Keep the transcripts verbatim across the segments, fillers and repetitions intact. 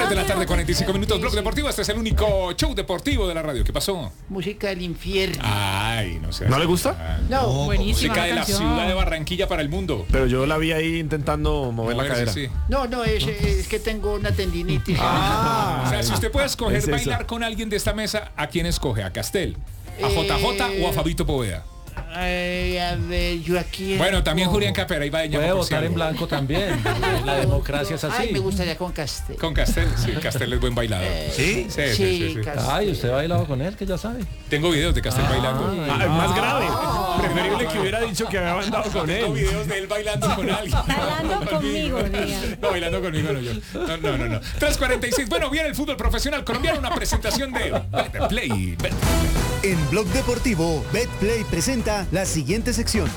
tres de la tarde, cuarenta y cinco minutos, Blog Deportivo. Este es el único show deportivo de la radio. ¿Qué pasó? Música del infierno. Ay, no sé. ¿No le gusta? No, No, buenísima Música de la canción. ciudad de Barranquilla para el mundo. Pero yo la vi ahí intentando mover la Moverse, cadera. sí. No, no, es, es que tengo una tendinitis. Ah, O sea, si usted puede escoger es eso. bailar con alguien de esta mesa, ¿a quién escoge? ¿A Castel? ¿A J J Eh, o a Fabito Poveda? Ay, a ver, yo aquí. Bueno, también escojo. Julián Capera iba de Puede votar en blanco también. La democracia es así. Ay, me gustaría con Castel. Con Castel, sí, Castel es buen bailador. ¿Sí? Sí, sí, sí, sí. Castel. Ay, usted ha bailado con él, que ya sabe. Tengo videos de Castel bailando. Ah, es más grave. Preferible que hubiera dicho que había andado con Tengo él. videos de él bailando con alguien. Bailando conmigo, diga. No, bailando conmigo no yo. No, no, no, no. tres cuarenta y seis. Bueno, viene el fútbol profesional colombiano, una presentación de Betplay. Bet- En Blog Deportivo, Betplay presenta la siguiente sección.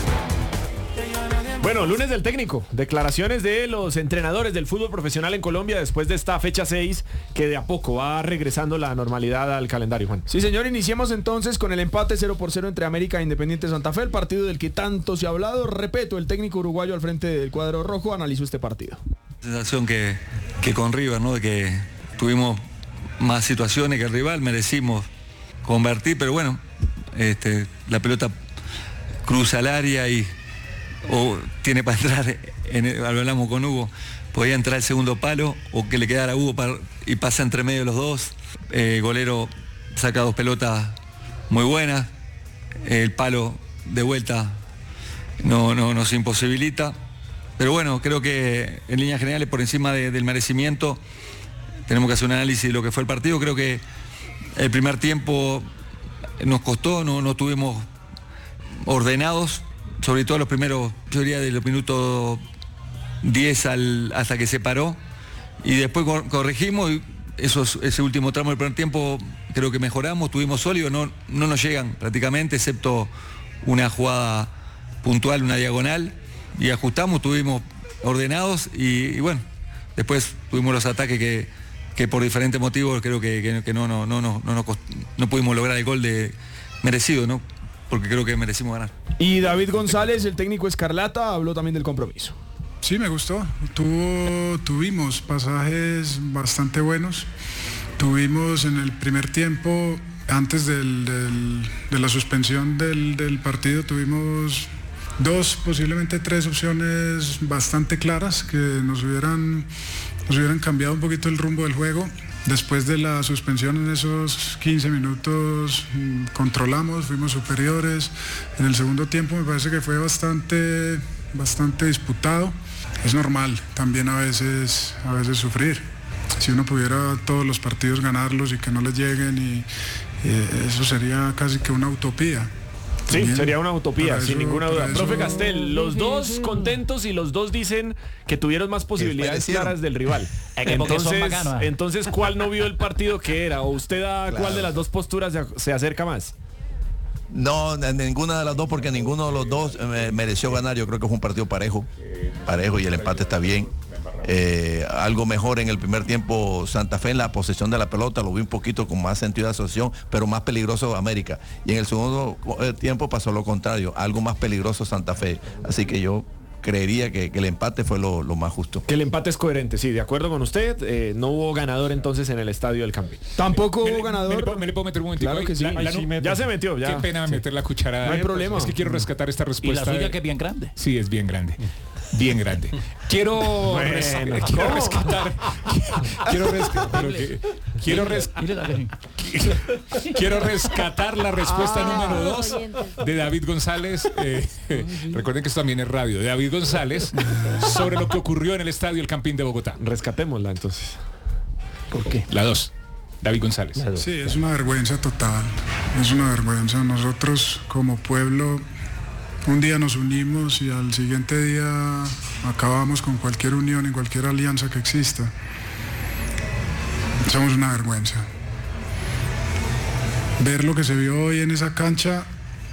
Bueno, lunes del técnico. Declaraciones de los entrenadores del fútbol profesional en Colombia después de esta fecha seis, que de a poco va regresando la normalidad al calendario, Juan. Sí, señor, iniciemos entonces con el empate cero por cero entre América e Independiente Santa Fe, el partido del que tanto se ha hablado. Repeto, el técnico uruguayo al frente del cuadro rojo analizó este partido. Sensación que, que con River, ¿no? De que tuvimos más situaciones que el rival, merecimos convertir, pero bueno, este, la pelota cruza el área y o tiene para entrar, en el, hablamos con Hugo, podía entrar el segundo palo o que le quedara a Hugo para, y pasa entre medio de los dos. Eh, golero saca dos pelotas muy buenas, el palo de vuelta no, no nos imposibilita, pero bueno, creo que en líneas generales por encima de, del merecimiento tenemos que hacer un análisis de lo que fue el partido. Creo que el primer tiempo nos costó, no, no tuvimos ordenados, sobre todo los primeros, yo diría de los minutos diez al, hasta que se paró, y después cor- corregimos y esos, ese último tramo del primer tiempo creo que mejoramos, tuvimos sólido, no, no nos llegan prácticamente, excepto una jugada puntual, una diagonal, y ajustamos, tuvimos ordenados y, y bueno, después tuvimos los ataques que, que por diferentes motivos creo que, que, que no, no, no, no, no, nos cost- no pudimos lograr el gol de merecido, ¿no? Porque creo que merecimos ganar. Y David González, el técnico Escarlata, habló también del compromiso. Sí, me gustó. Tuvo, tuvimos pasajes bastante buenos. Tuvimos en el primer tiempo, antes del, del- de la suspensión del, del partido, tuvimos dos, posiblemente tres opciones bastante claras que nos hubieran, nos hubieran cambiado un poquito el rumbo del juego. Después de la suspensión, en esos quince minutos mm, controlamos, fuimos superiores. En el segundo tiempo me parece que fue bastante, bastante disputado. Es normal también a veces, a veces sufrir. Si uno pudiera todos los partidos ganarlos y que no les lleguen, y, y eso sería casi que una utopía. Sí, También, sería una utopía, para sin eso- ninguna duda. para Profe eso- Castel, los dos contentos y los dos dicen que tuvieron más posibilidades parecieron. claras del rival. Es que porque son Entonces, bacanos, ah. entonces, ¿cuál no vio el partido que era? ¿O usted a cuál de las dos posturas se, se acerca más? No, n- ninguna de las dos, porque ninguno de los dos eh, mereció ganar. Yo creo que fue un partido parejo, parejo y el empate está bien. Eh, algo mejor en el primer tiempo Santa Fe en la posesión de la pelota, lo vi un poquito con más sentido de asociación, pero más peligroso América. Y en el segundo eh, tiempo pasó lo contrario, algo más peligroso Santa Fe. Así que yo creería que, que el empate fue lo, lo más justo. Que el empate es coherente, sí, de acuerdo con usted. Eh, no hubo ganador entonces en el estadio del Campín. Tampoco ¿Me, hubo le- ganador. me le puedo- me le puedo meter un momentico? Claro ahí? que sí. La- la- Ahí sí no- Ya se metió, ya. Qué pena Sí. meter la cucharada. No hay eh, problema. Es que quiero rescatar esta Y la respuesta. suya de- que es bien grande. Sí, es bien grande. Bien grande. Quiero, Bueno, res- quiero ¿cómo? rescatar. Quiero rescatar. pero que- Quiero, res- Dile la que- quiero rescatar la respuesta Ah, número dos oyentes. de David González. eh, recuerden que esto también es radio. De David González sobre lo que ocurrió en el estadio El Campín de Bogotá. Rescatémosla entonces. ¿Por qué? La dos. David González. Sí, es una vergüenza total, es una vergüenza. Nosotros como pueblo un día nos unimos y al siguiente día acabamos con cualquier unión y cualquier alianza que exista. Somos una vergüenza. Ver lo que se vio hoy en esa cancha,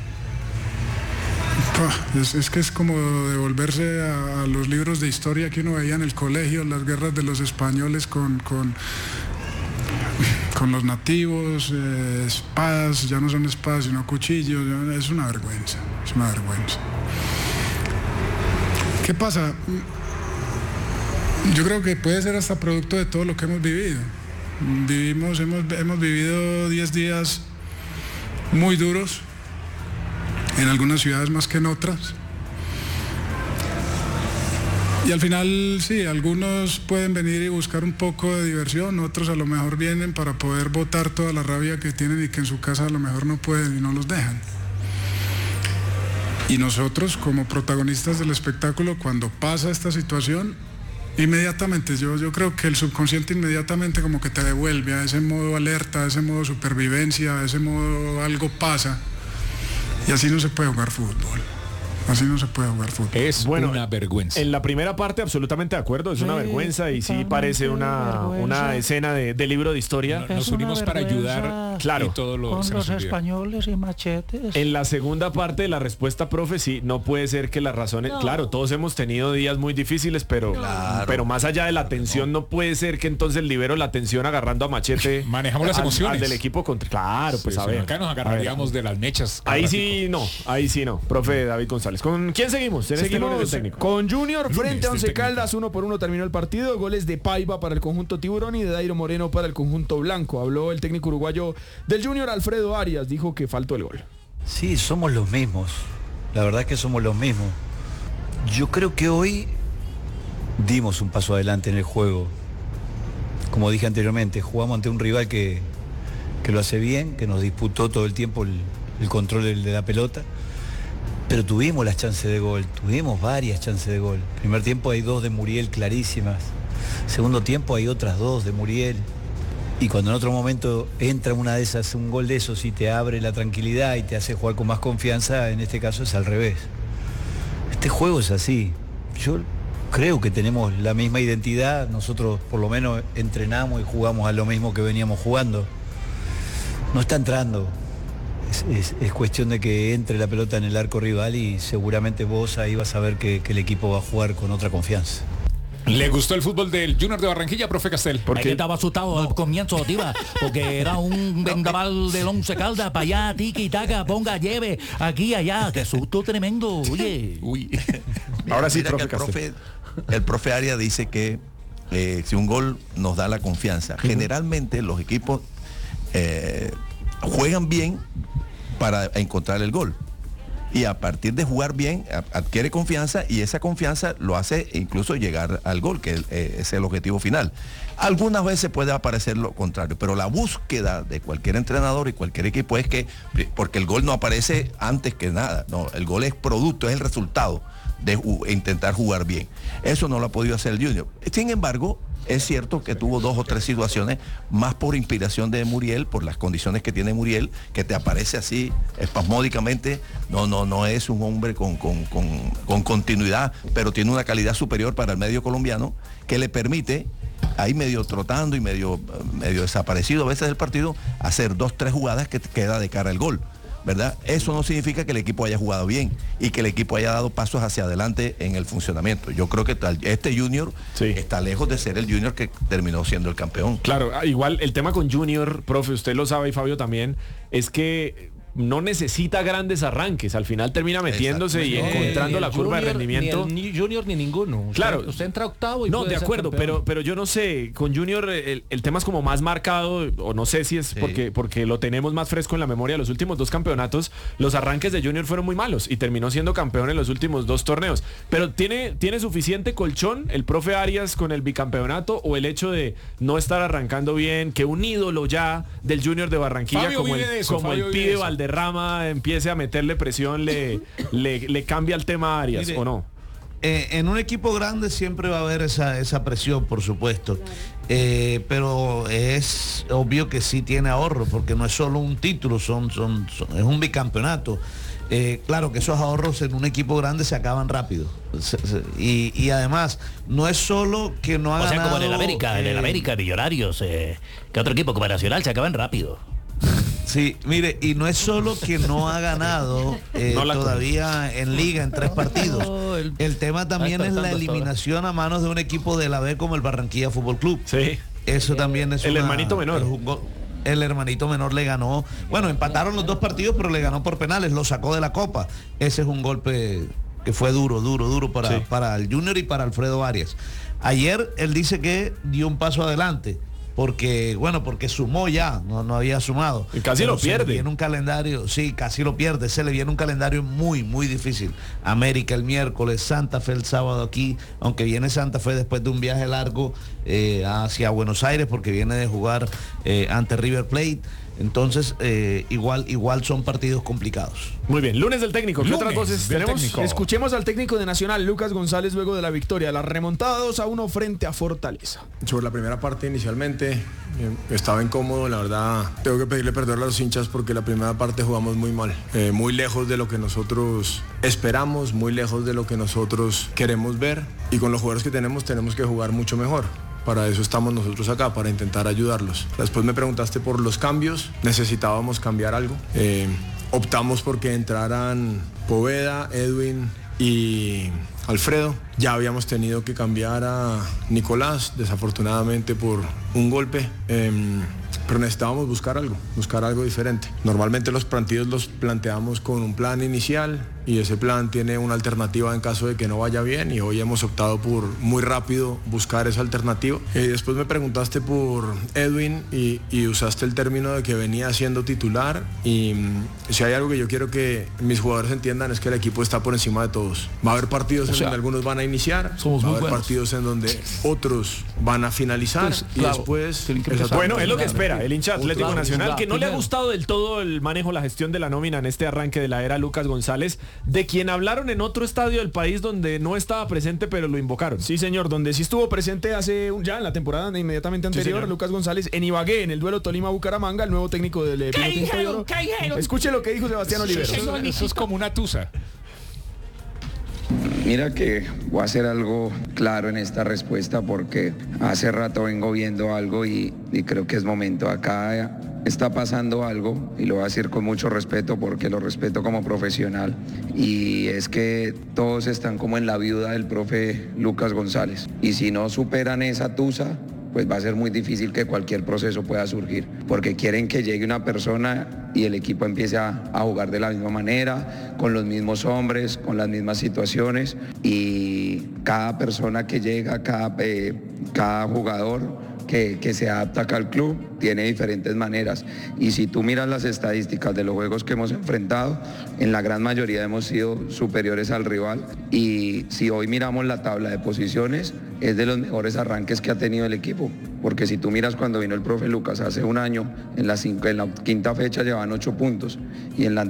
pah, es, es que es como devolverse a, a los libros de historia que uno veía en el colegio, las guerras de los españoles con... con con los nativos, eh, espadas, ya no son espadas sino cuchillos, ya- es una vergüenza, es una vergüenza. ¿Qué pasa? Yo creo que puede ser hasta producto de todo lo que hemos vivido. Vivimos, hemos, hemos vivido diez días muy duros, en algunas ciudades más que en otras. Y al final, sí, algunos pueden venir y buscar un poco de diversión, otros a lo mejor vienen para poder botar toda la rabia que tienen y que en su casa a lo mejor no pueden y no los dejan. Y nosotros, como protagonistas del espectáculo, cuando pasa esta situación, inmediatamente, yo, yo creo que el subconsciente inmediatamente como que te devuelve a ese modo alerta, a ese modo supervivencia, a ese modo algo pasa. Y así no se puede jugar fútbol. Así no se puede jugar fútbol. Es bueno, una vergüenza. En la primera parte absolutamente de acuerdo, es sí, una vergüenza y sí parece una, una escena de, de libro de historia. No, nos unimos para ayudar, claro, y todo lo con los españoles y machetes. En la segunda parte de la respuesta, profe, sí, no puede ser que las razones, no. Claro, todos hemos tenido días muy difíciles, pero, claro. pero más allá de la tensión, no. no puede ser que entonces libero la tensión agarrando a machete. Manejamos las emociones. Al del equipo contra. Claro, pues sí, a ver. Acá nos agarraríamos de las mechas. Ahí sí no, ahí sí no, profe David González. ¿Con quién seguimos? En seguimos este técnico? Con Junior frente a Once Caldas, uno por uno terminó el partido. Goles de Paiva para el conjunto tiburón y de Dairo Moreno para el conjunto blanco. Habló el técnico uruguayo del Junior, Alfredo Arias, dijo que faltó el gol. Sí, somos los mismos. La verdad es que somos los mismos. Yo creo que hoy dimos un paso adelante en el juego. Como dije anteriormente, jugamos ante un rival que, que lo hace bien, que nos disputó todo el tiempo el, el control de, de la pelota. Pero tuvimos las chances de gol, tuvimos varias chances de gol. Primer tiempo hay dos de Muriel clarísimas. Segundo tiempo hay otras dos de Muriel. Y cuando en otro momento entra una de esas, un gol de esos y te abre la tranquilidad y te hace jugar con más confianza, en este caso es al revés. Este juego es así. Yo creo que tenemos la misma identidad. Nosotros por lo menos entrenamos y jugamos a lo mismo que veníamos jugando. No está entrando. Es, es, es cuestión de que entre la pelota en el arco rival y seguramente vos ahí vas a ver que, que el equipo va a jugar con otra confianza. ¿Le gustó el fútbol del Junior de Barranquilla, profe Castel? Porque es que estaba asustado no. al comienzo, Tiva, porque era un vendaval del Once Caldas, para allá, tiki, taca, ponga, lleve, aquí, allá, qué susto tremendo, oye. Uy. Mira, Ahora sí, profe, el profe, el profe Arias dice que eh, si un gol nos da la confianza. Uh-huh. Generalmente los equipos eh, juegan bien para encontrar el gol. Y a partir de jugar bien, adquiere confianza y esa confianza lo hace incluso llegar al gol, que es el objetivo final. Algunas veces puede aparecer lo contrario, pero la búsqueda de cualquier entrenador y cualquier equipo es que, porque el gol no aparece antes que nada, no, el gol es producto, es el resultado de intentar jugar bien. Eso no lo ha podido hacer el Junior. Sin embargo, es cierto que tuvo dos o tres situaciones, más por inspiración de Muriel, por las condiciones que tiene Muriel, que te aparece así espasmódicamente. No, no, no es un hombre con, con, con, con continuidad, pero tiene una calidad superior para el medio colombiano que le permite, ahí medio trotando y medio, medio desaparecido a veces del partido, hacer dos, tres jugadas que queda de cara al gol, ¿verdad? Eso no significa que el equipo haya jugado bien y que el equipo haya dado pasos hacia adelante en el funcionamiento. Yo creo que este Junior sí. está lejos de ser el Junior que terminó siendo el campeón. Claro, igual el tema con Junior, profe, usted lo sabe y Fabio también, es que no necesita grandes arranques, al final termina metiéndose y encontrando la curva junior, de rendimiento. Ni el Junior ni ninguno. Claro. Usted, usted entra octavo y no, de acuerdo, pero, pero yo no sé, con Junior el, el tema es como más marcado, o no sé si es sí. porque, porque lo tenemos más fresco en la memoria. Los últimos dos campeonatos, los arranques de Junior fueron muy malos y terminó siendo campeón en los últimos dos torneos. Pero ¿tiene, tiene suficiente colchón el profe Arias con el bicampeonato o el hecho de no estar arrancando bien, que un ídolo ya del Junior de Barranquilla Fabio como el, eso, como el pibe Valderrama Rama empiece a meterle presión, le, le, le cambia el tema a Arias? Mire, ¿o no? Eh, en un equipo grande siempre va a haber esa, esa presión, por supuesto. Eh, pero es obvio que sí tiene ahorro, porque no es solo un título, son, son, son es un bicampeonato. Eh, claro que esos ahorros en un equipo grande se acaban rápido. Se, se, y, y además, no es solo que no ha o ganado... O sea, como en el América, eh, en el América, Millonarios, eh, que otro equipo como Nacional se acaban rápido. Sí, mire, y no es solo que no ha ganado eh, no todavía en liga en tres partidos. No, el, el tema también es la eliminación a manos de un equipo de la B como el Barranquilla Fútbol Club. Sí. Eso también es el una, hermanito menor. El, el hermanito menor le ganó. Bueno, empataron los dos partidos, pero le ganó por penales, lo sacó de la Copa. Ese es un golpe que fue duro, duro, duro para, sí. para el Junior y para Alfredo Arias. Ayer él dice que dio un paso adelante. Porque, bueno, porque sumó ya, no, no había sumado. Y casi Pero lo se le pierde. viene un calendario, sí, casi lo pierde. Se le viene un calendario muy, muy difícil. América el miércoles, Santa Fe el sábado aquí, aunque viene Santa Fe después de un viaje largo eh, hacia Buenos Aires, porque viene de jugar eh, ante River Plate. Entonces, eh, igual, igual son partidos complicados. Muy bien, lunes del técnico. ¿Qué Lunes otras voces del tenemos? técnico. Escuchemos al técnico de Nacional, Lucas González, luego de la victoria. La remontada dos a uno frente a Fortaleza. Sobre la primera parte inicialmente eh, estaba incómodo, la verdad tengo que pedirle perdón a los hinchas porque la primera parte jugamos muy mal, eh, muy lejos de lo que nosotros esperamos, muy lejos de lo que nosotros queremos ver y con los jugadores que tenemos tenemos que jugar mucho mejor. Para eso estamos nosotros acá, para intentar ayudarlos. Después me preguntaste por los cambios, necesitábamos cambiar algo. Eh, optamos porque entraran Poveda, Edwin y Alfredo. Ya habíamos tenido que cambiar a Nicolás, desafortunadamente por un golpe, eh, pero necesitábamos buscar algo, buscar algo diferente. Normalmente los partidos los planteamos con un plan inicial y ese plan tiene una alternativa en caso de que no vaya bien y hoy hemos optado por muy rápido buscar esa alternativa. Eh, después me preguntaste por Edwin y, y usaste el término de que venía siendo titular y mm, si hay algo que yo quiero que mis jugadores entiendan es que el equipo está por encima de todos. Va a haber partidos O sea, en donde algunos van a iniciar, somos va a muy haber buenos. partidos en donde otros van a finalizar Pues, y claro, después... tienen que esa- empezar. Bueno, es lo que espera el hincha Atlético Claro, Nacional, claro, que no le ha primero. gustado del todo el manejo, la gestión de la nómina en este arranque de la era Lucas González, de quien hablaron en otro estadio del país donde no estaba presente, pero lo invocaron. Sí, señor, donde sí estuvo presente hace un- ya en la temporada inmediatamente anterior, señor. Lucas González en Ibagué, en el duelo Tolima-Bucaramanga, el nuevo técnico del eh, Pinotinto de dijeron? Oro. ¿Qué dijeron? Escuche lo que dijo Sebastián Olivero. Eso, eso es como una tusa. Mira que voy a hacer algo claro en esta respuesta porque hace rato vengo viendo algo y, y creo que es momento. Acá está pasando algo y lo voy a decir con mucho respeto porque lo respeto como profesional y es que todos están como en la viuda del profe Lucas González y si no superan esa tusa pues va a ser muy difícil que cualquier proceso pueda surgir, porque quieren que llegue una persona y el equipo empiece a, a jugar de la misma manera, con los mismos hombres, con las mismas situaciones, y cada persona que llega, cada, eh, cada jugador que, que se adapta acá al club tiene diferentes maneras, y si tú miras las estadísticas de los juegos que hemos enfrentado, en la gran mayoría hemos sido superiores al rival, y si hoy miramos la tabla de posiciones, es de los mejores arranques que ha tenido el equipo, porque si tú miras cuando vino el profe Lucas hace un año, en la, cinco, en la quinta fecha llevaban ocho puntos, y en la